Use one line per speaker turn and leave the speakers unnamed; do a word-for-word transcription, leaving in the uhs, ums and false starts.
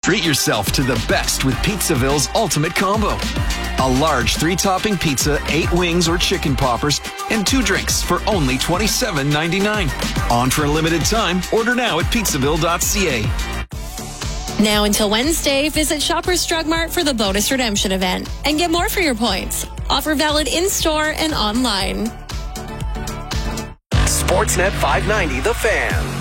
Treat yourself to the best with Pizzaville's Ultimate Combo. A large three-topping pizza, eight wings or chicken poppers, and two drinks for only twenty-seven ninety-nine. On for a limited time. Order now at pizzaville dot c a.
Now until Wednesday, visit Shoppers Drug Mart for the bonus redemption event and get more for your points. Offer valid in-store and online.
Sportsnet five ninety, The Fan.